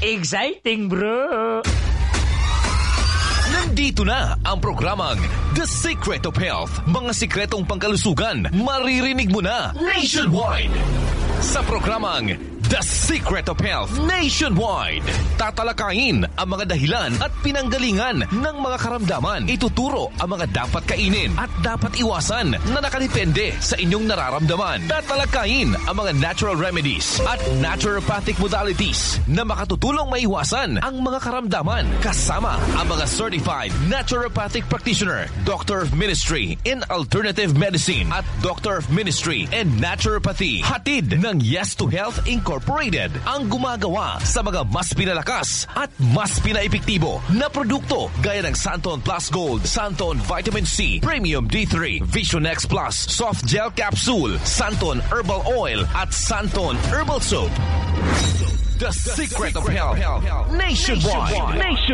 Exciting, bro! Nandito na ang programang The Secret of Health. Mga sikretong pangkalusugan, maririnig mo na nationwide. Sa programang The Secret of Health Nationwide, tatalakayin ang mga dahilan at pinanggalingan ng mga karamdaman. Ituturo ang mga dapat kainin at dapat iwasan na nakadepende sa inyong nararamdaman. Tatalakayin ang mga natural remedies at naturopathic modalities na makatutulong maiwasan ang mga karamdaman. Kasama ang mga certified naturopathic practitioner, Doctor of Ministry in Alternative Medicine at Doctor of Ministry in Naturopathy. Hatid ng Yes to Health Incorporated ang gumagawa sa mga mas pinalakas at mas pinaepektibo na produkto gaya ng Santon Plus Gold, Santon Vitamin C, Premium D3, Vision X Plus, Soft Gel Capsule, Santon Herbal Oil at Santon Herbal Soap. The Secret of Health Nationwide.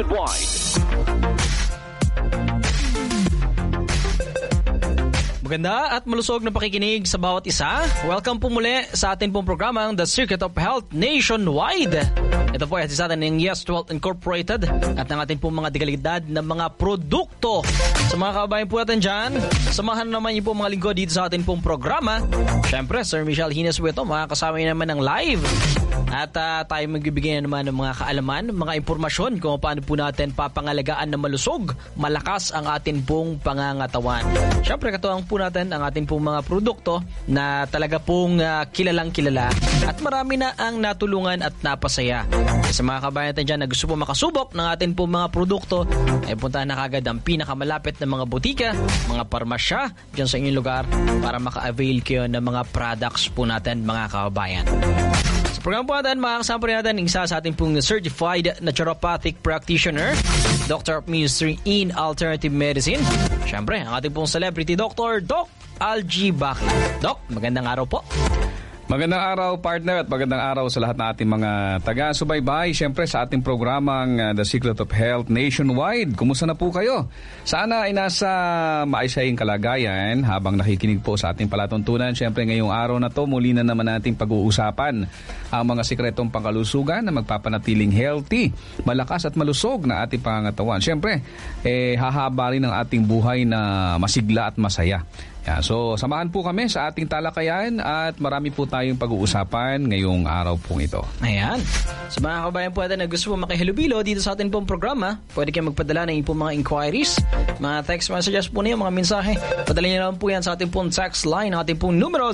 Maganda at malusog na pakikinig sa bawat isa. Welcome po muli sa atin pong programang The Secret of Health Nationwide. Ito po ay sa atin ng Yes to Health Incorporated at ng atin pong mga dekalidad na mga produkto. Sa mga kababayan po natin dyan, samahan naman niyo po mga lingkod dito sa atin pong programa. Siyempre, Sir Michelle Hines po ito, makakasama niyo naman ng live. At tayo magbibigay naman ng mga kaalaman, mga impormasyon kung paano po natin papangalagaan na malusog, malakas ang atin pong pangangatawan. Siyempre, katuwang po natin ang atin pong mga produkto na talaga pong kilalang kilala at marami na ang natulungan at napasaya. Sa mga kabayan natin dyan na gusto po makasubok ng atin pong mga produkto, ay puntahan na kagad ang pinakamalapit na mga butika, mga parmasya dyan sa inyong lugar para maka-avail kayo ng mga products po natin, mga kabayan. Sa program po natin, makakasama po natin isa sa ating pong certified naturopathic practitioner, Doctor of Ministry in Alternative Medicine. Siyempre, ang ating pong celebrity doctor, Doc Algie Baki. Doc, magandang araw po. Magandang araw, partner, at magandang araw sa lahat ng ating mga taga-subaybay. Siyempre, sa ating programang The Secret of Health Nationwide. Kumusta na po kayo? Sana ay nasa maayosayang kalagayan habang nakikinig po sa ating palatuntunan. Siyempre, ngayong araw na to, muli na naman nating pag-uusapan ang mga sikretong pangkalusugan na magpapanatiling healthy, malakas at malusog na ating pangangatawan. Siyempre, hahaba rin ang ating buhay na masigla at masaya. Yeah, so, samahan po kami sa ating talakayan at marami po tayong pag-uusapan ngayong araw pong ito. Ayan. Sa mga kabayan po natin na gusto po makihalubilo dito sa ating pong programa, pwede kayo magpadala ng inyong mga inquiries, mga text messages po niyo, mga mensahe. Padala niyo naman po yan sa ating pong text line, ang ating pong numero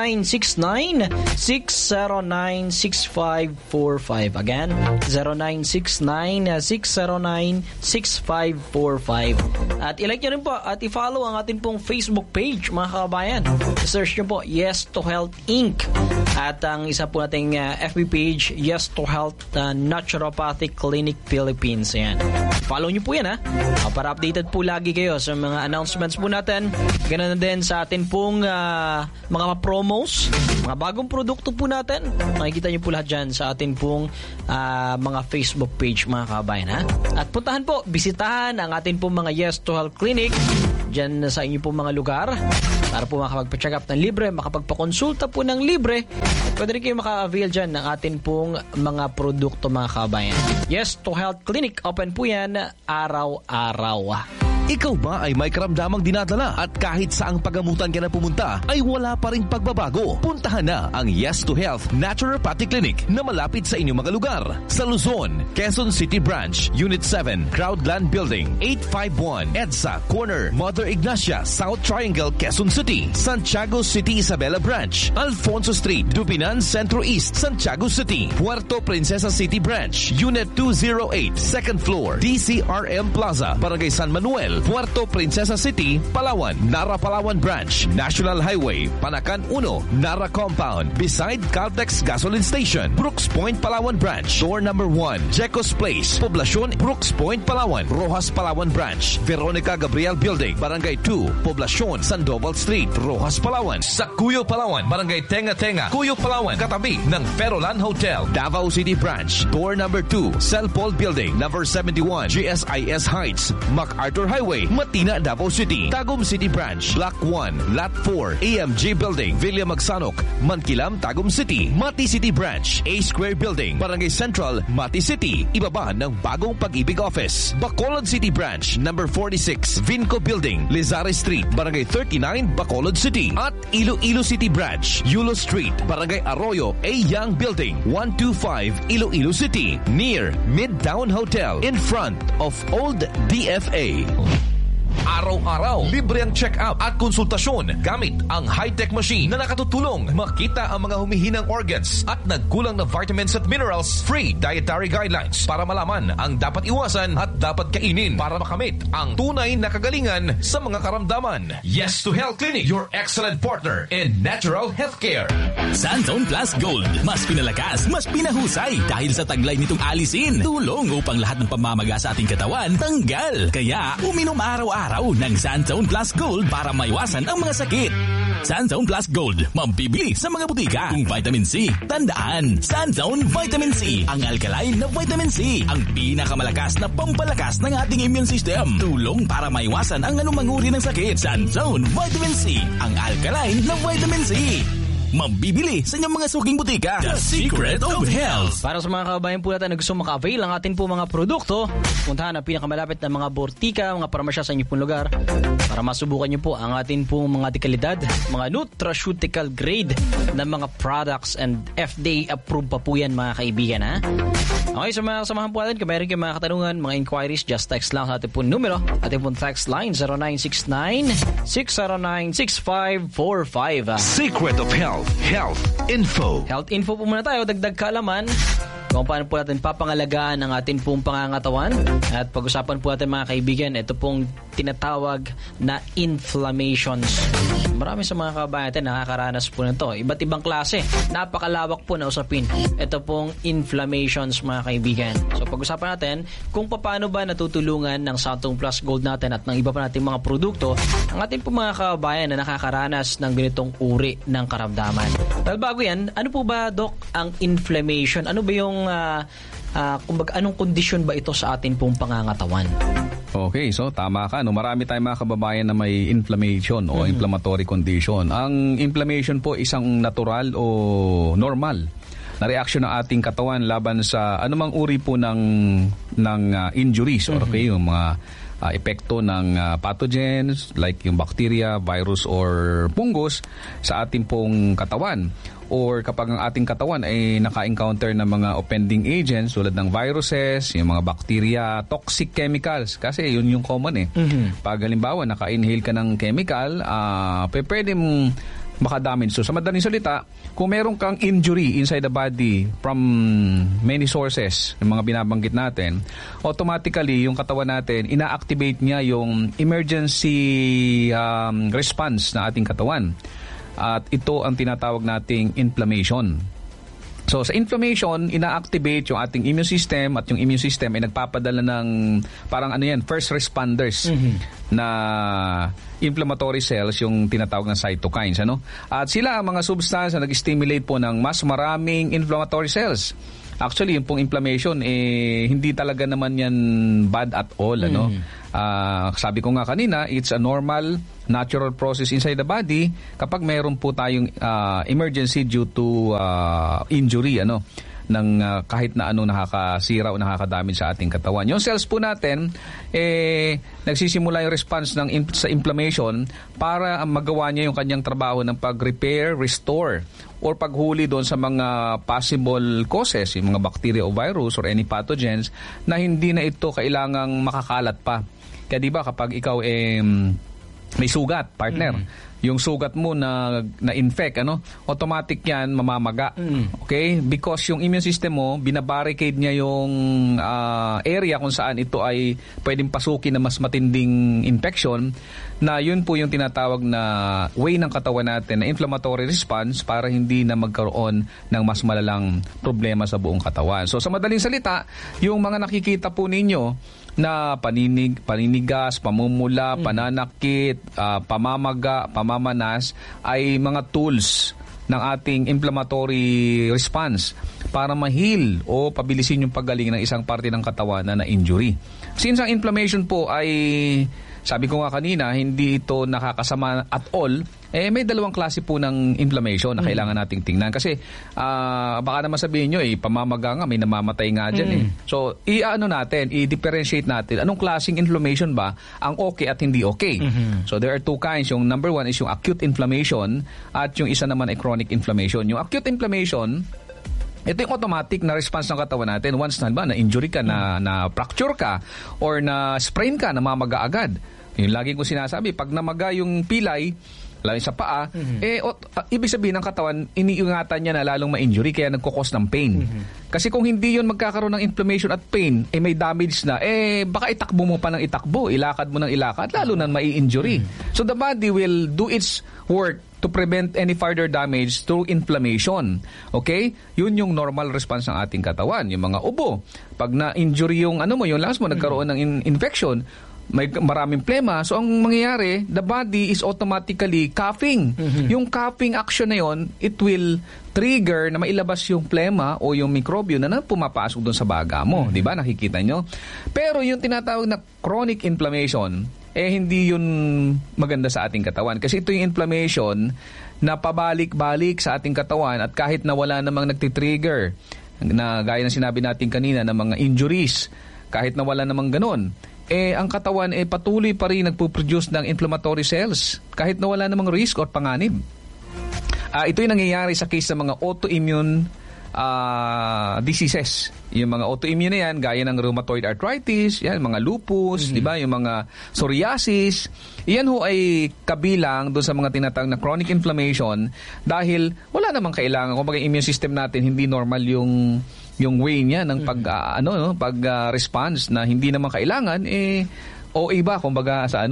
0969-609-6545. Again, 0969-609-6545. At ilike nyo rin po at i-follow ang ating pong Facebook page, mga kabayan. Search nyo po Yes to Health Inc. At ang isa po nating FB page, Yes to Health Naturopathic Clinic Philippines. Ayan. Follow nyo po yan, ha? Para updated po lagi kayo sa mga announcements po natin. Ganun na din sa atin pong mga promos, mga bagong produkto po natin. Makikita nyo po lahat dyan sa atin pong mga Facebook page, mga kabayan, ha? At puntahan po, bisitahan ang atin pong mga Yes to Health Clinic dyan sa inyo pong mga lugar para po makapagpa-check up ng libre, makapagpa-konsulta po ng libre. At pwede rin kayo maka-avail dyan ng atin pong mga produkto, mga kabayan. Yes to Health Clinic, open po yan araw-araw. Ikaw ba ay may karamdamang dinadala at kahit saang pagamutan ka na pumunta ay wala pa ring pagbabago? Puntahan na ang Yes to Health Naturopathic Clinic na malapit sa inyong mga lugar. Sa Luzon, Quezon City Branch, Unit 7, Crowdland Building, 851, EDSA, Corner, Mother Ignacia, South Triangle, Quezon City. Santiago City, Isabela Branch, Alfonso Street, Dubinan, Centro East, Santiago City. Puerto Princesa City Branch, Unit 208, second floor, DCRM Plaza, Barangay San Manuel, Puerto Princesa City, Palawan, Nara Palawan Branch, National Highway, Panacan 1, Nara Compound, beside Caltex Gasoline Station, Brooks Point, Palawan Branch, door number 1, Jecos Place, Poblacion, Brooks Point, Palawan, Rojas Palawan Branch, Veronica Gabriel Building, Barangay 2, Poblacion, Sandoval Street, Rojas Palawan, sa Cuyo Palawan, Barangay Tenga Tenga, Cuyo Palawan, katabi ng Ferolan Hotel, Davao City Branch, door number 2, Cell Paul Building, number 71, GSIS Heights, MacArthur Highway, Highway, Matina, Davao City. Tagum City Branch, Block 1, Lot 4, AMG Building, Villa Magsanok, Mankilam, Tagum City. Mati City Branch, A Square Building, Barangay Central, Mati City. Ibaba ng Bagong Pag-ibig Office. Bacolod City Branch, number 46, Vinco Building, Lizare Street, Barangay 39, Bacolod City. At Iloilo City Branch, Yulo Street, Barangay Arroyo, A Young Building, 125, Iloilo City. Near Midtown Hotel, in front of Old DFA. Araw-araw, libre ang check-up at konsultasyon gamit ang high-tech machine na nakatutulong makita ang mga humihinang organs at nagkulang na vitamins at minerals. Free dietary guidelines para malaman ang dapat iwasan at dapat kainin para makamit ang tunay na kagalingan sa mga karamdaman. Yes to Health Clinic, your excellent partner in natural healthcare. Sunzone Plus Gold. Mas pinalakas, mas pinahusay dahil sa taglay nitong alisin. Tulong upang lahat ng pamamaga sa ating katawan tanggal. Kaya uminom araw-araw ng Sunzone Plus Gold para maiwasan ang mga sakit. Sunzone Plus Gold, mabibili sa mga butika. Kung vitamin C, tandaan, Sunzone Vitamin C. Ang alkaline na vitamin C. Ang pinakamalakas na pampalakas ng ating immune system. Tulong para maiwasan ang anumang uri ng sakit. Sunzone Vitamin C. Ang alkaline na vitamin C. Mabibili sa inyong mga suking butika. The Secret of Health. Para sa mga kababayan po natin na gusto maka-avail ang atin po mga produkto, puntahan ang pinakamalapit na mga bortika, mga parmasya sa inyong pong lugar para masubukan nyo po ang atin pong mga dekalidad, mga nutraceutical grade na mga products and FDA approved pa po yan mga kaibigan, ha? Okay, sa mga kasamahan po natin, kung mayroon kayong mga katanungan, mga inquiries, just text lang sa ating pong numero. Ating pong text line 0969-609-6545. Secret of Health. Health Info. Health info po muna tayo, dagdag kaalaman kung paano po natin papangalagaan ang ating pong pangangatawan. At pag-usapan po natin mga kaibigan, ito pong tinatawag na inflammations. Marami sa mga kababayan natin nakakaranas po nito. Iba't ibang klase. Napakalawak po na usapin. Ito pong inflammations mga kaibigan. So pag-usapan natin kung paano ba natutulungan ng Sunzone Plus Gold natin at ng iba pa nating mga produkto ang ating pong mga kababayan na nakakaranas ng ganitong uri ng karamdaman. Dahil bago yan, ano po ba, Doc, ang inflammation? Ano ba yung kumbaga, anong kondisyon ba ito sa atin pong pangangatawan? Okay, so tama ka. No? Marami tayong mga kababayan na may inflammation o inflammatory condition. Ang inflammation po isang natural o normal na reaksyon ng ating katawan laban sa anumang uri po ng injuries or okay, yung mga epekto ng pathogens like yung bacteria, virus or fungus sa ating pong katawan. Or kapag ang ating katawan ay naka-encounter ng mga offending agents tulad ng viruses, yung mga bacteria, toxic chemicals, kasi yun yung common eh. Pag halimbawa naka-inhale ka ng chemical, pwede mong makadamage. So sa madaling salita, kung meron kang injury inside the body from many sources, yung mga binabanggit natin, automatically yung katawan natin, ina-activate niya yung emergency response na ating katawan. At ito ang tinatawag nating inflammation. So sa inflammation, ina-activate yung ating immune system at yung immune system ay nagpapadala ng parang first responders na inflammatory cells, yung tinatawag na cytokines. At sila ang mga substance na nag-stimulate po ng mas maraming inflammatory cells. Actually, yung pong inflammation, hindi talaga naman yan bad at all. Sabi ko nga kanina, it's a normal, natural process inside the body kapag mayroon po tayong emergency due to injury, ng kahit na anong nakakasira o nakakadamage sa ating katawan. Yung cells po natin, nagsisimula yung response sa inflammation para magawa niya yung kanyang trabaho ng pag-repair, restore, or paghuli doon sa mga possible causes, yung mga bacteria o virus or any pathogens na hindi na ito kailangang makakalat pa. Kaya di ba kapag ikaw may sugat, partner, yung sugat mo na infect, automatic yan mamamaga. Okay? Because yung immune system mo, binabarricade niya yung area kung saan ito ay pwedeng pasukin na mas matinding infection, na yun po yung tinatawag na way ng katawan natin na inflammatory response para hindi na magkaroon ng mas malalang problema sa buong katawan. So sa madaling salita, yung mga nakikita po ninyo na paninigas, pamumula, pananakit, pamamaga, pamamanas ay mga tools ng ating inflammatory response para ma-heal o pabilisin yung paggaling ng isang parte ng katawan na na-injury. Since ang inflammation po ay sabi ko nga kanina, hindi ito nakakasama at all. May dalawang klase po ng inflammation na kailangan nating tingnan. Kasi baka naman sabihin nyo, pamamaga nga, may namamatay nga dyan. So, i-differentiate natin. Anong klaseng inflammation ba ang okay at hindi okay? So, there are two kinds. Yung number one is yung acute inflammation at yung isa naman ay chronic inflammation. Yung acute inflammation, ito yung automatic na response ng katawan natin. Once na-injury ka, na-fracture ka, or na-sprain ka, namamaga agad. Yung lagi ko sinasabi, pag namaga yung pilay, lalo sa paa, ibig sabihin ng katawan, iniingatan niya na lalong ma-injury, kaya nagkukos ng pain. Kasi kung hindi yun magkakaroon ng inflammation at pain, may damage na, baka itakbo mo pa ng itakbo, ilakad mo ng ilakad, lalo na mai-injury. So the body will do its work to prevent any further damage through inflammation. Okay? Yun yung normal response ng ating katawan. Yung mga ubo, pag na-injury yung yung lungs mo, nagkaroon ng infection, may maraming plema. So, ang mangyayari, the body is automatically coughing. Yung coughing action na yon, it will trigger na mailabas yung plema o yung mikrobyo na pumapasok doon sa baga mo. Di ba? Nakikita nyo? Pero yung tinatawag na chronic inflammation, hindi yun maganda sa ating katawan. Kasi ito yung inflammation na pabalik-balik sa ating katawan at kahit na wala namang nagtitrigger, na gaya ng sinabi natin kanina ng mga injuries, kahit na wala namang ganun, ang katawan patuloy pa rin nagpo-produce ng inflammatory cells kahit na wala namang risk or panganib. Ito yung nangyayari sa case ng mga autoimmune diseases. Yung mga autoimmune na yan, gaya ng rheumatoid arthritis, yan, mga lupus, di ba? Yung mga psoriasis, yan ho ay kabilang doon sa mga tinatawag na chronic inflammation dahil wala namang kailangan. Kung bagay immune system natin, hindi normal yung way niya ng pag-response na hindi naman kailangan, o iba, kumbaga sa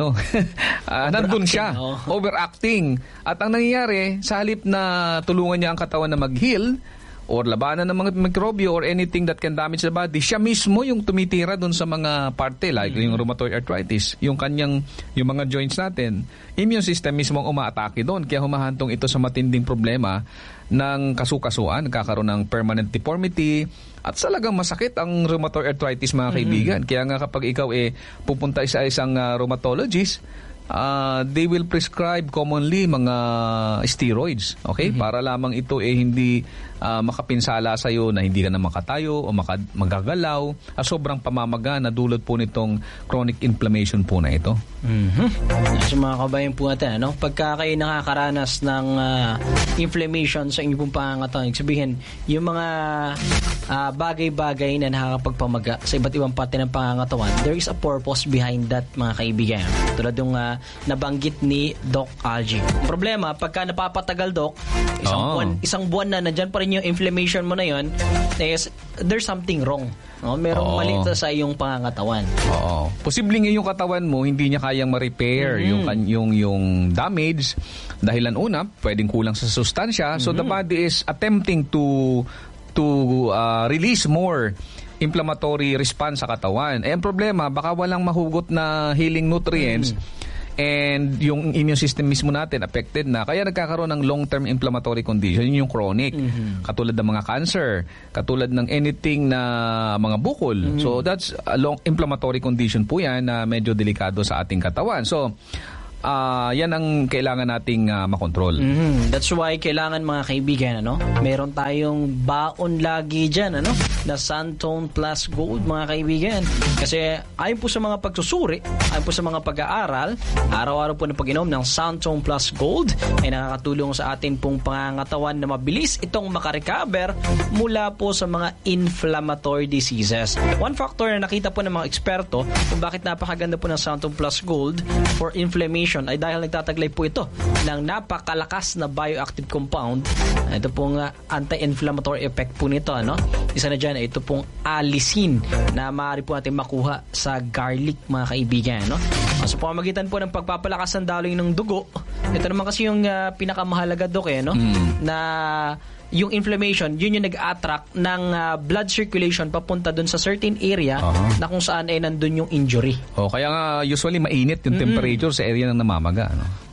nandun siya, overacting. At ang nangyayari, sa halip na tulungan niya ang katawan na mag-heal, or labanan ng mga mikrobyo or anything that can damage the body, siya mismo yung tumitira doon sa mga parte, like yung rheumatoid arthritis, yung mga joints natin, immune system mismo ang umaatake doon. Kaya humahantong ito sa matinding problema ng kasukasuan, nagkakaroon ng permanent deformity, at talagang masakit ang rheumatoid arthritis, mga kaibigan. Kaya nga kapag ikaw pupunta sa isang rheumatologist, they will prescribe commonly mga steroids, okay? Para lamang ito hindi makapinsala sa iyo na hindi ka na makatayo o magagalaw, sobrang pamamaga na dulot po nitong chronic inflammation po na ito. So mga kabayan po natin, pagka kayo nakakaranas ng inflammation sa inyong pangangatawan, sabihin, yung mga bagay-bagay na nakakapagpamaga sa iba't ibang parte ng pangangatawan, there is a purpose behind that, mga kaibigan. Tulad yung nabanggit ni Doc Algie. Problema, pagka napapatagal, Doc, isang buwan na nandyan pa rin yung inflammation mo na yun, there's something wrong. Merong mali sa iyong pangangatawan. Posibleng yung katawan mo hindi niya kayang ma-repair yung damage dahilan una, pwedeng kulang sa sustansya. So the body is attempting to release more inflammatory response sa katawan. Ang problema, baka walang mahugot na healing nutrients and yung immune system mismo natin affected na. Kaya nagkakaroon ng long-term inflammatory condition, yung chronic. Katulad ng mga cancer, katulad ng anything na mga bukol. So that's a long inflammatory condition po yan na medyo delikado sa ating katawan. So yan ang kailangan nating makontrol. That's why kailangan, mga kaibigan, meron tayong baon lagi dyan, na Santone Plus Gold, mga kaibigan. Kasi ayon po sa mga pagsusuri, ayon po sa mga pag-aaral, araw-araw po na pag-inom ng Santone Plus Gold ay nakakatulong sa atin pong pangangatawan na mabilis itong makarecover mula po sa mga inflammatory diseases. One factor na nakita po ng mga eksperto kung bakit napakaganda po ng Santone Plus Gold for inflammation ay dahil nagtataglay po ito ng napakalakas na bioactive compound. Ito pong anti-inflammatory effect po nito. Isa na dyan, ito pong allicin na maaari po natin makuha sa garlic, mga kaibigan. Sa pamamagitan po ng pagpapalakas ng daloy ng dugo, ito naman kasi yung pinakamahalaga, Dok, na yung inflammation, yun yung nag-attract ng blood circulation papunta dun sa certain area na kung saan nandun yung injury. Kaya nga usually mainit yung temperature sa area ng namamaga.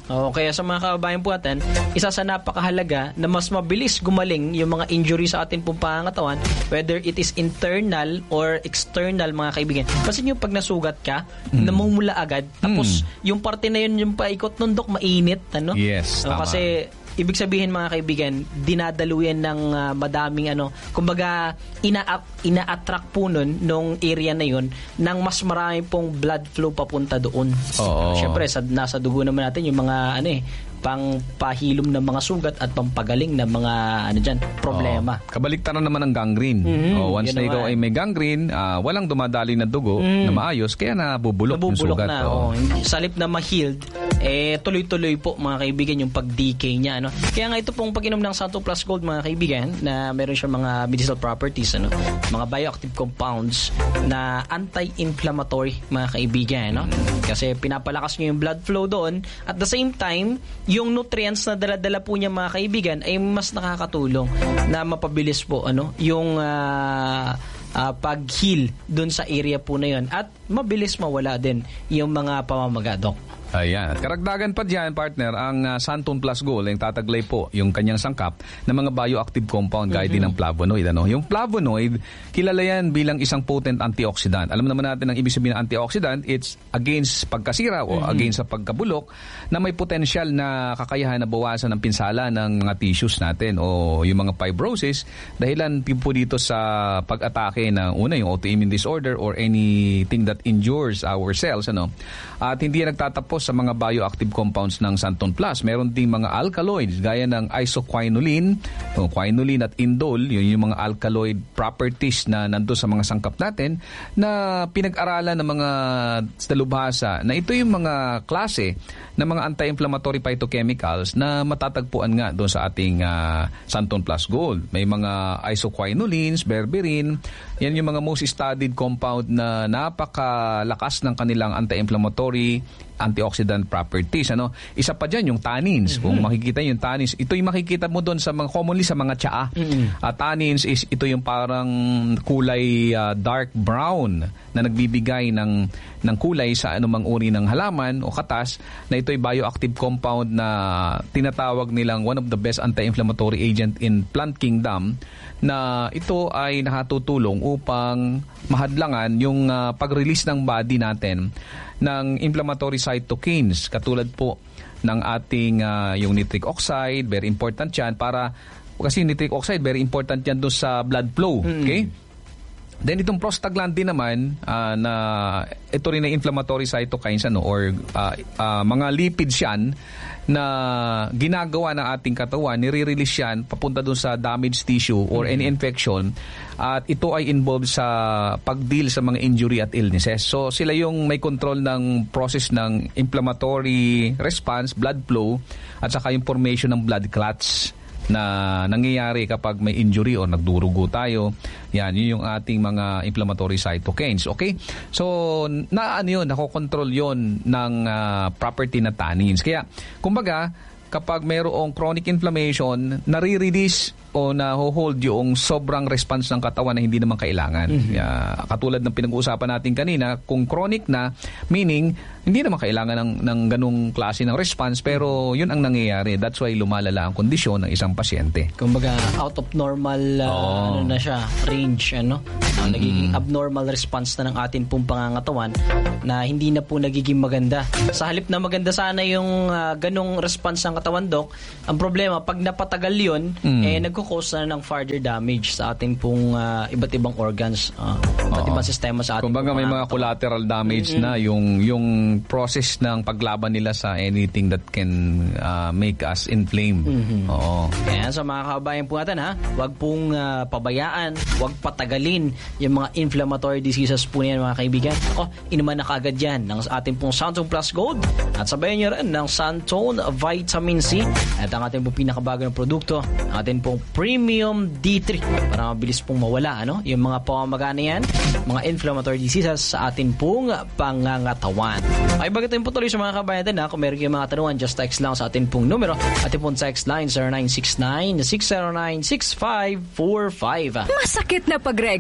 Kaya sa mga kababayan po natin, isa sa napakahalaga na mas mabilis gumaling yung mga injury sa atin pong pangangatawan, whether it is internal or external, mga kaibigan. Kasi yung pag nasugat ka, namumula agad, tapos yung parte na yun, yung paikot ng dok, mainit. Ano? Yes, tama. Kasi ibig sabihin, mga kaibigan, dinadaluyan ng madaming kumbaga ina-attract po nung area na yun ng mas marami pong blood flow papunta doon. Siyempre, nasa dugo naman natin yung mga pangpahilom ng mga sugat at pampagaling ng mga problema. Kabaliktaran naman ng gangrene. Once na ikaw ay may gangrene, walang dumadali na dugo na maayos, kaya nabubulok yung sugat. Na. Sa halip na ma-healed, tuloy-tuloy po, mga kaibigan, yung pag-decay niya. Kaya nga ito pong pag-inom ng Santon Plus Gold, mga kaibigan, na meron siya mga medicinal properties, mga bioactive compounds na anti-inflammatory, mga kaibigan. Kasi pinapalakas niya yung blood flow doon. At the same time, yung nutrients na dala-dala po niya, mga kaibigan, ay mas nakakatulong na mapabilis po yung pag-heal dun sa area po na yun, at mabilis mawala din yung mga pamamagadok. Ayan. At karagdagan pa dyan, partner, ang Santon Plus Gold, yung tataglay po yung kanyang sangkap ng mga bioactive compound gaya din ng flavonoid. Yung flavonoid, kilala yan bilang isang potent antioxidant. Alam naman natin ang ibig sabihin ng antioxidant, it's against pagkasira o against sa pagkabulok, na may potential na kakayahan na bawasan ng pinsala ng mga tissues natin o yung mga fibrosis, dahilan po dito sa pag-atake ng yung autoimmune disorder or anything that injures our cells. At hindi nagtatapos sa mga bioactive compounds ng Santon Plus. Meron ding mga alkaloids gaya ng isoquinoline, quinoline at indole, yun yung mga alkaloid properties na nandoon sa mga sangkap natin na pinag-aralan ng mga dalubhasa na ito yung mga klase ng mga anti-inflammatory phytochemicals na matatagpuan nga doon sa ating Santon Plus Gold. May mga isoquinolines, berberin, yan yung mga most studied compound na napakalakas ng kanilang anti-inflammatory antioxidant properties. Isa pa dyan yung tannins. Kung makikita yung tannins, ito yung makikita mo doon sa mga commonly sa mga tsaa. Tannins is ito yung parang kulay dark brown na nagbibigay ng kulay sa anumang uri ng halaman o katas, na ito ay bioactive compound na tinatawag nilang one of the best anti-inflammatory agent in plant kingdom, na ito ay nakatutulong upang mahadlangan yung pag-release ng body natin ng inflammatory cytokines, katulad po ng ating yung nitric oxide, very important yan kasi nitric oxide very important yan doon sa blood flow. Okay? Then itong prostaglandin naman, na ito rin na inflammatory cytokines or mga lipids yan na ginagawa ng ating katawan, nire-release yan papunta dun sa damaged tissue or any infection, at ito ay involved sa pag-deal sa mga injury at illnesses. So sila yung may control ng process ng inflammatory response, blood flow, at saka yung formation ng blood clots na nangyayari kapag may injury o nagdurugo tayo. Yan, yun yung ating mga inflammatory cytokines. Okay? So, nakokontrol yun ng property na tannins. Kaya, kumbaga, kapag mayroong chronic inflammation, nare-release o na-hold yung sobrang response ng katawan na hindi naman kailangan. Katulad ng pinag-uusapan natin kanina, kung chronic na, meaning, hindi naman kailangan ng ganung klase ng response, pero yun ang nangyayari. That's why lumalala ang kondisyon ng isang pasyente. Kumbaga, out of normal na siya, range, nagiging abnormal response na ng atin pong pangangatawan na hindi na po nagiging maganda. Sa halip na maganda sana yung ganung response ng katawan, Dok, ang problema, pag napatagal yun, nagkukos na ng further damage sa ating pong iba't ibang organs, iba't ibang sistema sa ating. Kumbaga may mga collateral damage na yung process ng paglaban nila sa anything that can make us inflamed. Kaya sa mga kababayan po natin, wag pong pabayaan, wag patagalin yung mga inflammatory diseases po niyan, mga kaibigan. Inuman na kagad yan ng ating pong Santon Plus Gold, at sabayan nyo rin ng Santon Vitamin C at ang ating pong pinakabago ng produkto, ang ating pong Premium D3, para mabilis pong mawala yung mga pamamagana yan, mga inflammatory diseases sa ating pong pangangatawan. Ay, bago tayong patuloy sa mga kabayan natin, kung meron kayong mga tanungan, just text lang sa ating pong numero. Ating pong text line 0969-609-6545. Masakit na pagregla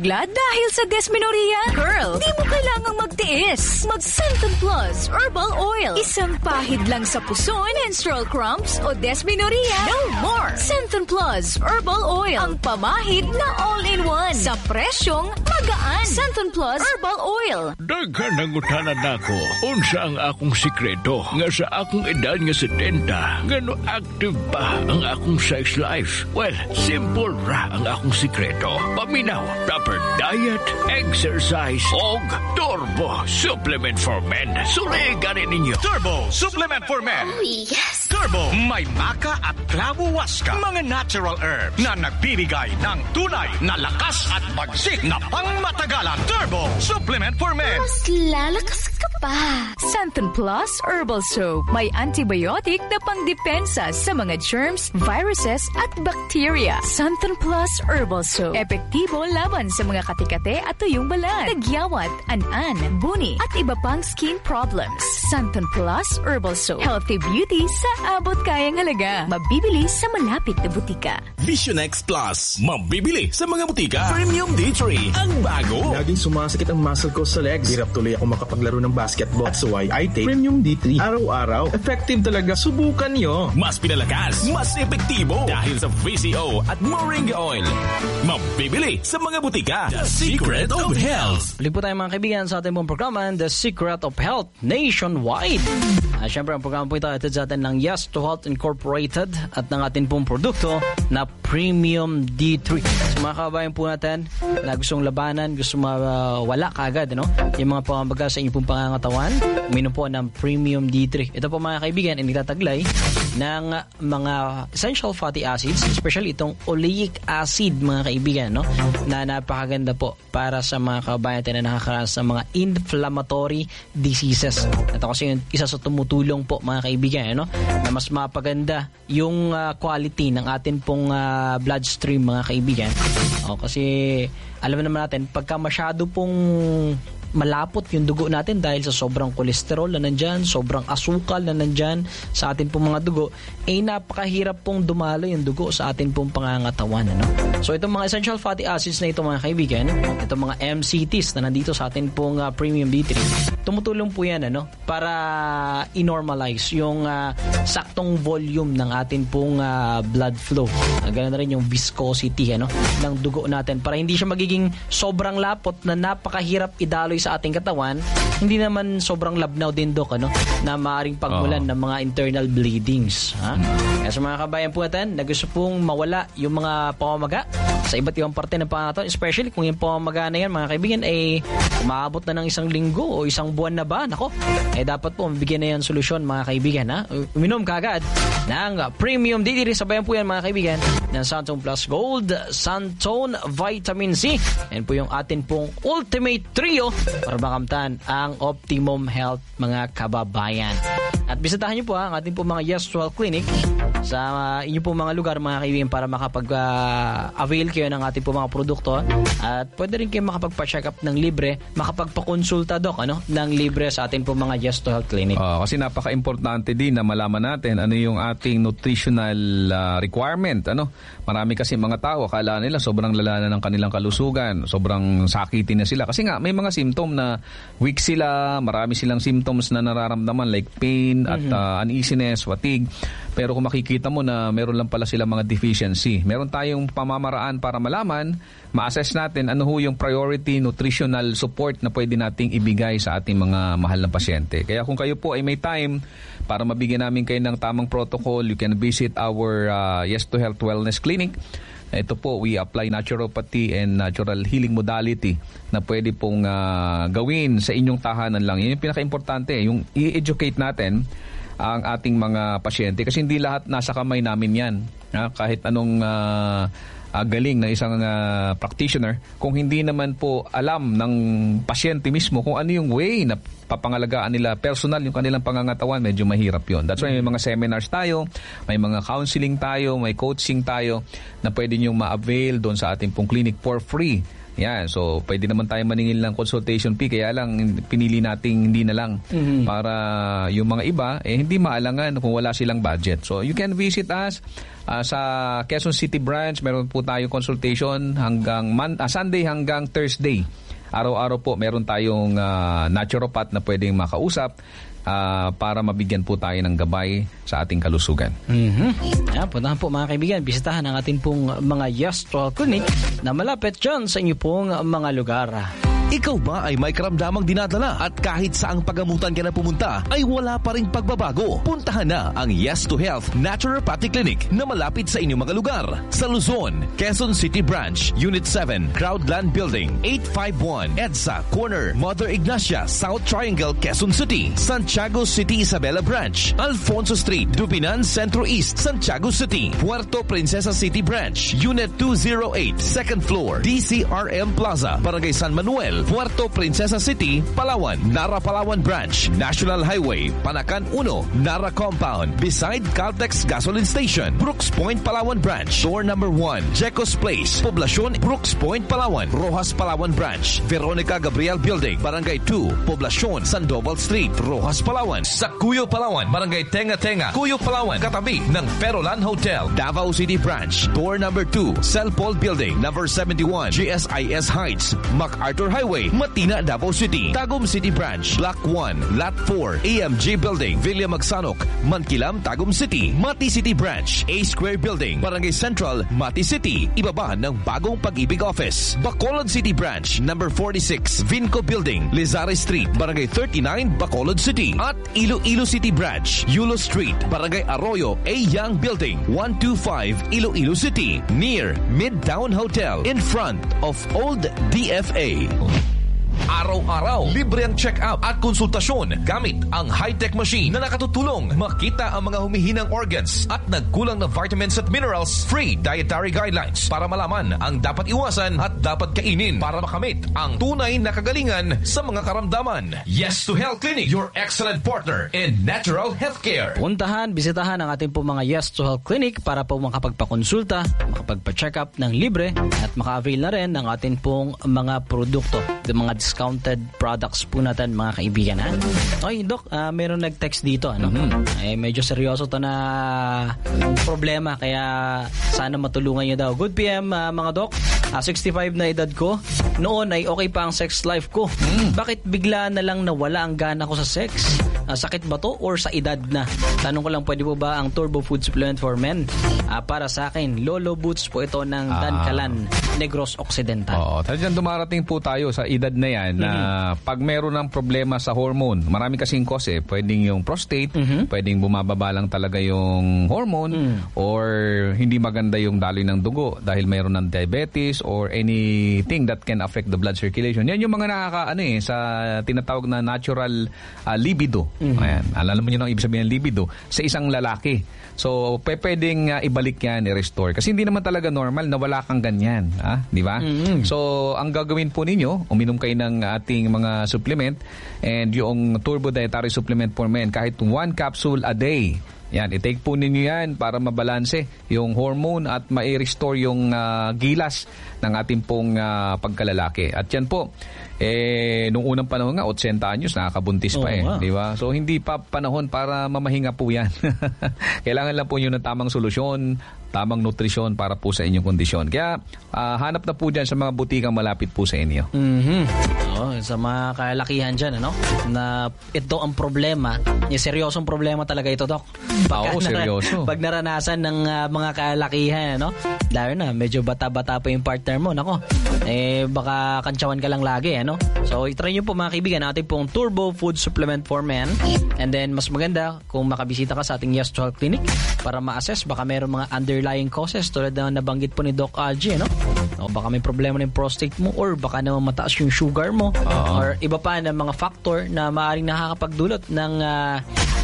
Dahil sa dysmenorrhea, girl, di mo kailangang magtiis. Mag-Centon Plus Herbal Oil. Isang pahid lang sa puso, menstrual cramps o dysmenorrhea. No more! Centon Plus Herbal Oil. Ang pamahid na all-in-one. Sa presyong magaan. Centon Plus Herbal Oil. Daghan ang utanan nako. Unsa ang akong sikreto nga sa akong edad nga 70, ngano active pa ang akong sex life? Well, simple ra ang akong sikreto. Paminaw, proper diet, exercise, og Turbo Supplement for Men. Suliganin ninyo. Turbo Supplement for Men. Oh, yes! Turbo, may maca at clavo waska. Mga natural herbs na nagbibigay ng tunay na lakas at bagsik na pangmatagalan. Turbo Supplement for Men. Mas lalakas ka pa. Centon Plus Herbal Soap. May antibiotic na pangdepensa sa mga germs, viruses at bacteria. Centon Plus Herbal Soap. Epektibo laban sa mga katikate at tuyong balat, tagyawat, an-an, buni at iba pang skin problems. Centon Plus Herbal Soap. Healthy beauty sa abot kayang halaga. Mabibili sa malapit na butika. Vision X Plus. Mabibili sa mga butika. Premium D3. Ang bago. Laging sumasakit ang muscle ko sa legs. Hirap tuloy ako makapaglaro ng basketball. That's why I take Premium D3. Araw-araw. Effective talaga. Subukan nyo. Mas pinalakas. Mas epektibo. Dahil sa VCO at Moringa Oil. Mabibili sa mga butika. The Secret of Health. Balik po tayo mga kaibigan sa ating pong programa, The Secret of Health Nationwide. Siyempre, ang programa po ito atid sa atin ng Yes to Health Incorporated at ng ating pong produkto na Premium D3. So mga kabayan po natin na gustong labanan, gusto mawala kaagad, yung mga pamamaga sa inyong pong pangangatawan, uminom po ng Premium D3. Ito po mga kaibigan, initataglay ng mga essential fatty acids, especially itong oleic acid mga kaibigan, na napakaganda po para sa mga kabayan natin na nakakaranas ng mga inflammatory diseases. Ito kasi yung isa sa tumutulong po mga kaibigan, na mas mapaganda yung quality ng atin pong bloodstream mga kaibigan. Kasi alam naman natin, pagka masyado pong malapot yung dugo natin dahil sa sobrang kolesterol na nandyan, sobrang asukal na nandyan sa atin pong mga dugo, napakahirap pong dumalo yung dugo sa atin pong pangangatawan. So itong mga essential fatty acids na ito mga kaibigan, itong mga MCTs na nandito sa atin pong Premium D3, tumutulong po yan para i-normalize yung saktong volume ng atin pong blood flow. Ganun na rin yung viscosity ng dugo natin para hindi siya magiging sobrang lapot na napakahirap idaloy sa ating katawan, hindi naman sobrang labnaw din, Dok, na maaaring pagmulan ng mga internal bleedings. Kaya sa mga kabayan po natin na gusto pong mawala yung mga pamamaga sa iba't ibang parte ng pangatawan, especially kung yung pamamaga na yan, mga kaibigan, umaabot na ng isang linggo o isang buwan na ba, dapat po mabigyan na yan solusyon, mga kaibigan. Uminom kaagad ng Premium D3. Sabayan po yan, mga kaibigan, ng Centon Plus Gold, Centon Vitamin C. Yan po yung atin pong Ultimate Trio para makamtan ang optimum health, mga kababayan. At bisitahan niyo po ang ating po mga Yes to Health Clinic sa inyo po mga lugar, mga kaibigan, para makapag-avail kayo ng ating po mga produkto. At pwede rin kayo makapagpa-check up ng libre, makapagpa-konsulta, Dok, ng libre sa ating po mga Yes to Health Clinic. Kasi napaka-importante din na malaman natin ano yung ating nutritional requirement. Marami kasi mga tao, akala nila sobrang lala na ng kanilang kalusugan, sobrang sakitin na sila. Kasi nga, may mga symptom na weak sila, marami silang symptoms na nararamdaman like pain at uneasiness, fatigue. Pero kung makikita mo na meron lang pala silang mga deficiency, meron tayong pamamaraan para malaman, ma-assess natin ano ho yung priority nutritional support na pwede nating ibigay sa ating mga mahal na pasyente. Kaya kung kayo po ay may time para mabigyan namin kayo ng tamang protocol, you can visit our Yes to Health Wellness Clinic. Ito po, we apply naturopathy and natural healing modality na pwede pong gawin sa inyong tahanan lang. Yun yung pinaka-importante, yung i-educate natin ang ating mga pasyente. Kasi hindi lahat nasa kamay namin yan. Kahit anong galing na isang practitioner, kung hindi naman po alam ng pasyente mismo kung ano yung way na papangalagaan nila personal yung kanilang pangangatawan, medyo mahirap yon. That's why may mga seminars tayo, may mga counseling tayo, may coaching tayo na pwede nyo ma-avail doon sa ating pong clinic for free Yan, so pwede naman tayo maningil ng consultation fee, kaya lang pinili nating hindi na lang para yung mga iba hindi maalangan kung wala silang budget. So you can visit us sa Quezon City branch. Meron po tayong consultation hanggang Sunday hanggang Thursday. Araw-araw po meron tayong naturopath na pwedeng makausap para mabigyan po tayo ng gabay sa ating kalusugan. Ayan, puntahan po mga kaibigan, bisitahan ang ating pong mga Yastral Clinic na malapit dyan sa inyo pong mga lugar. Ikaw ba ay may karamdamang dinadala at kahit saang pagamutan ka na pumunta ay wala pa ring pagbabago? Puntahan na ang Yes to Health Naturopathic Clinic na malapit sa inyong mga lugar. Sa Luzon, Quezon City Branch, Unit 7, Crowdland Building, 851, EDSA, Corner, Mother Ignacia, South Triangle, Quezon City. Santiago City Isabela Branch, Alfonso Street, Dupinan Centro East, Santiago City. Puerto Princesa City Branch, Unit 208, 2nd floor, DCRM Plaza, Barangay San Manuel, Puerto Princesa City, Palawan. Nara Palawan Branch, National Highway, Panacan 1, Nara Compound, beside Caltex Gasoline Station. Brooks Point, Palawan Branch, door number 1, Jecos Place, Poblacion, Brooks Point, Palawan. Rojas Palawan Branch, Veronica Gabriel Building, Barangay 2, Poblacion, Sandoval Street, Rojas Palawan. Sa Cuyo Palawan, Barangay Tenga Tenga, Cuyo Palawan, katabi ng Perolan Hotel. Davao City Branch, door number 2, Celpol Building, number 71, GSIS Heights, MacArthur Highway, Matina, Davao City. Tagum City Branch, Block 1, Lot 4, AMG Building, Villa Magsanok, Mankilam, Tagum City. Mati City Branch, A Square Building, Barangay Central, Mati City, ibaba ng Bagong Pag-ibig Office. Bacolod City Branch, number 46, Vinco Building, Lizare Street, Barangay 39, Bacolod City. At Iloilo City Branch, Yulo Street, Barangay Arroyo, A Young Building, 125, Iloilo City, near Midtown Hotel, in front of Old DFA. Araw-araw, libre ang check-up at konsultasyon gamit ang high-tech machine na nakatutulong makita ang mga humihinang organs at nagkulang na vitamins at minerals. Free dietary guidelines para malaman ang dapat iwasan at dapat kainin para makamit ang tunay na kagalingan sa mga karamdaman. Yes to Health Clinic, your excellent partner in natural healthcare. Puntahan, bisitahan ang ating po mga Yes to Health Clinic para po makapagpakonsulta, makapagpa-check-up ng libre at maka-avail na rin ng ating pong mga produkto, mga discounted products po natin mga kaibigan. Okay, Doc, meron nag-text dito. Medyo seryoso to na problema, kaya sana matulungan nyo daw. Good PM mga Doc. 65 na edad ko. Noon ay okay pa ang sex life ko. Bakit bigla na lang nawala ang gana ko sa sex? Sakit ba to or sa edad na? Tanong ko lang, pwede po ba ang Turbo Food Supplement for Men? Para sa akin, Lolo Boots po ito ng Dankalan, Negros Occidental. Oo, talagang dumarating po tayo sa edad na yan na pag meron ng problema sa hormone, marami kasing cause pwedeng yung prostate, pwedeng bumababa lang talaga yung hormone, or hindi maganda yung daloy ng dugo dahil mayroon ng diabetes or anything that can affect the blood circulation. Yan yung mga sa tinatawag na natural libido. Ayan. Alam mo nyo ang ibig sabihin ng libido sa isang lalaki. So, pwedeng ibalik yan, i-restore. Kasi hindi naman talaga normal na wala kang ganyan. Di ba? So, ang gagawin po ninyo, uminom kayo ng ating mga supplement, and yung Turbo Dietary Supplement for Men, kahit 1 capsule a day. Yan, i-take po ninyo yan para mabalanse yung hormone at ma-restore yung gilas ng ating pong pagkalalaki. At yan po, nung unang panahon nga, 80 anyos, nakakabuntis pa di ba? So, hindi pa panahon para mamahinga po yan. Kailangan lang po yun ng tamang solusyon, tamang nutrisyon para po sa inyong kondisyon. Kaya, hanap na po dyan sa mga butikang malapit po sa inyo. Sa mga kalakihan dyan, na ito ang problema. Yung seryosong problema talaga ito, Doc. Seryoso. Pag naranasan ng mga kalakihan, lalo na, medyo bata-bata pa yung partner mo, baka kantsawan ka lang lagi, So, itry nyo po mga kaibigan, natin pong Turbo Food Supplement for Men. And then, mas maganda kung makabisita ka sa ating Yes to Health Clinic para ma-assess, baka meron mga underlying causes tulad na nabanggit po ni Doc Aji, O baka may problema ng prostate mo, or baka naman mataas yung sugar mo, or iba pa na mga factor na maaaring nakakapagdulot ng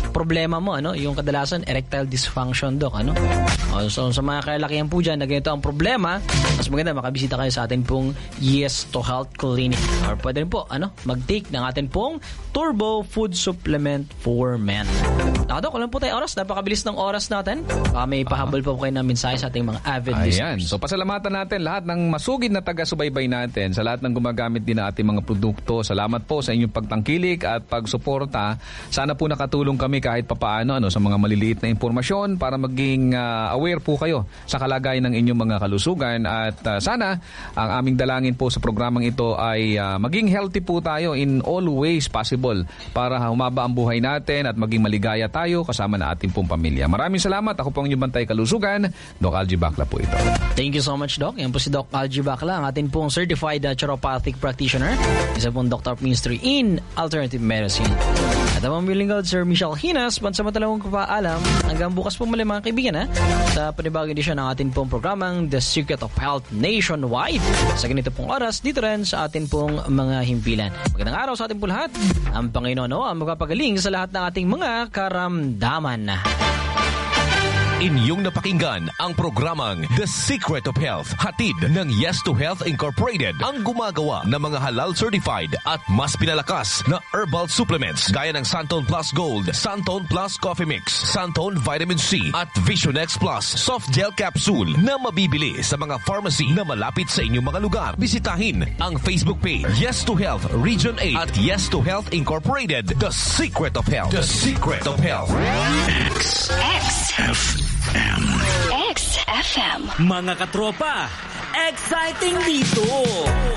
problema mo, yung kadalasan erectile dysfunction, Doc, So sa mga kalakihan po dyan na ganito ang problema, mas maganda makabisita kayo sa atin pong Yes to Health Clinic. Or pwede rin po, mag-take ng atin pong Turbo Food Supplement for Men. Doc, alam po tayo oras, napakabilis ng oras natin. May pahabol pa po kayo ng mensahe sa ating mga avid listeners. So pasalamatan natin lahat ng masugid na taga-subaybay natin, sa lahat ng gumagamit din na ating mga produkto. Salamat po sa inyong pagtangkilik at pagsuporta. Sana po nakatulong kami kahit papaano sa mga maliliit na impormasyon para maging aware po kayo sa kalagayan ng inyong mga kalusugan. At sana ang aming dalangin po sa programang ito ay maging healthy po tayo in all ways possible para humaba ang buhay natin at maging maligaya tayo kasama na ating pong pamilya. Maraming salamat. Ako po ang inyong bantay kalusugan. Doc Algie Bacla po ito. Thank you so much, Doc. Yan po si Doc Algie Bacla, ang ating pong certified chiropathic practitioner. Isa pong Doctor of Ministry in Alternative Medicine. At ang mga lingkod, Sir Michelle Hinas, pansamantalawang kapaalam. Hanggang bukas po muli mga kaibigan sa panibagong edisyon ng ating pong programang The Secret of Health Nationwide. Sa ganito pong oras, dito rin sa ating pong mga himpilan. Magandang araw sa ating po lahat. Ang Panginoon ang magpapagaling sa lahat ng ating mga karamdaman. Inyong napakinggan ang programang The Secret of Health, hatid ng Yes to Health Incorporated, ang gumagawa ng mga halal certified at mas pinalakas na herbal supplements gaya ng Santon Plus Gold, Santon Plus Coffee Mix, Santon Vitamin C at Vision X Plus Soft Gel Capsule na mabibili sa mga pharmacy na malapit sa inyong mga lugar. Bisitahin ang Facebook page Yes to Health Region 8 at Yes to Health Incorporated, The Secret of Health. The Secret of Health. XFM. Mga katropa, exciting dito!